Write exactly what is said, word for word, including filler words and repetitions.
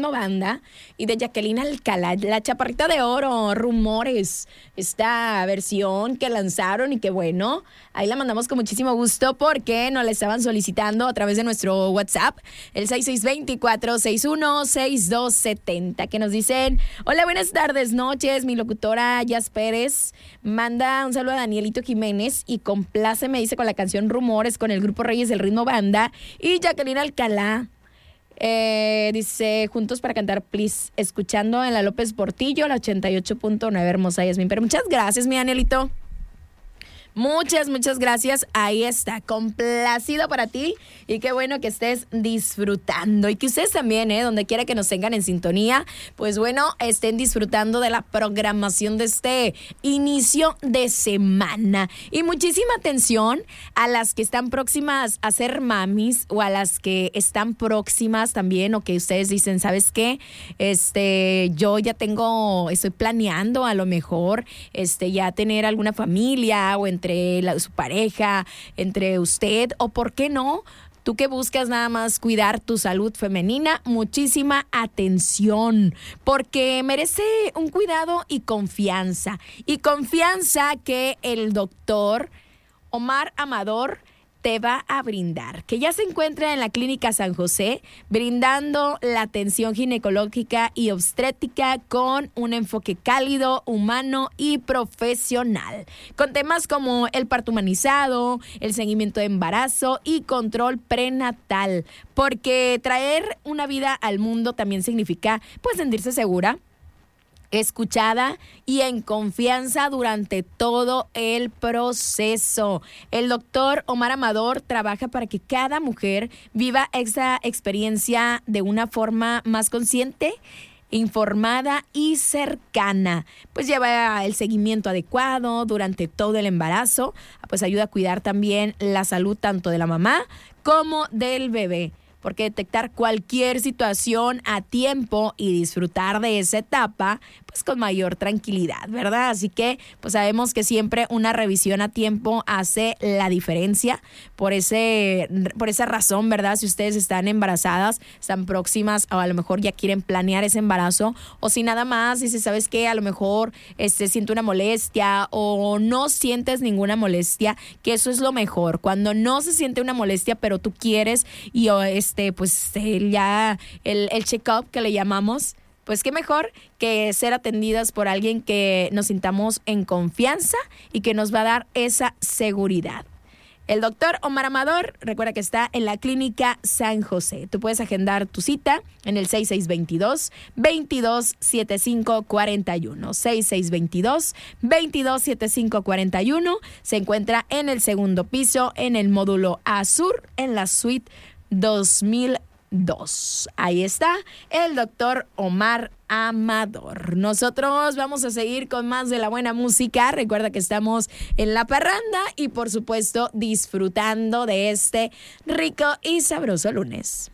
Ritmo Banda y de Jacqueline Alcalá, la chaparrita de oro, Rumores, esta versión que lanzaron y que bueno, ahí la mandamos con muchísimo gusto porque nos la estaban solicitando a través de nuestro WhatsApp, el seis seis dos cuatro, seis uno seis dos siete cero, que nos dicen: hola, buenas tardes, noches, mi locutora Jazz Pérez manda un saludo a Danielito Jiménez y complace, me dice, con la canción Rumores con el grupo Reyes del Ritmo Banda y Jacqueline Alcalá. Eh, dice: juntos para cantar, please, escuchando en la López Portillo, la ochenta y ocho punto nueve, hermosa Yasmin. Pero muchas gracias, mi Danielito. Muchas, muchas gracias. Ahí está, complacido para ti. Y qué bueno que estés disfrutando. Y que ustedes también, ¿eh? Donde quiera que nos tengan en sintonía, pues bueno, estén disfrutando de la programación de este inicio de semana. Y muchísima atención a las que están próximas a ser mamis o a las que están próximas también, o que ustedes dicen: ¿sabes qué? Este, yo ya tengo, estoy planeando a lo mejor, este, ya tener alguna familia o entre La, su pareja, entre usted, o por qué no, tú que buscas nada más cuidar tu salud femenina, muchísima atención, porque merece un cuidado y confianza, y confianza que el doctor Omar Amador te va a brindar, que ya se encuentra en la Clínica San José, brindando la atención ginecológica y obstétrica con un enfoque cálido, humano y profesional, con temas como el parto humanizado, el seguimiento de embarazo y control prenatal, porque traer una vida al mundo también significa, pues, sentirse segura, escuchada y en confianza durante todo el proceso. El doctor Omar Amador trabaja para que cada mujer viva esa experiencia de una forma más consciente, informada y cercana. Pues lleva el seguimiento adecuado durante todo el embarazo, pues ayuda a cuidar también la salud tanto de la mamá como del bebé, porque detectar cualquier situación a tiempo y disfrutar de esa etapa, pues con mayor tranquilidad, ¿verdad? Así que, pues sabemos que siempre una revisión a tiempo hace la diferencia. Por ese, por esa razón, ¿verdad? Si ustedes están embarazadas, están próximas o a lo mejor ya quieren planear ese embarazo, o si nada más dices: ¿sabes qué? A lo mejor este, siento una molestia o no sientes ninguna molestia, que eso es lo mejor. Cuando no se siente una molestia, pero tú quieres y o este, pues el, ya el, el check-up que le llamamos, pues qué mejor que ser atendidas por alguien que nos sintamos en confianza y que nos va a dar esa seguridad. El doctor Omar Amador, recuerda que está en la Clínica San José. Tú puedes agendar tu cita en el seis seis dos dos, veintidós setenta y cinco cuarenta y uno. seis seis dos dos, veintidós setenta y cinco cuarenta y uno. Se encuentra en el segundo piso, en el módulo A Sur, en la suite dos mil dos. Ahí está el doctor Omar Amador. Nosotros vamos a seguir con más de la buena música. Recuerda que estamos en la parranda y por supuesto disfrutando de este rico y sabroso lunes.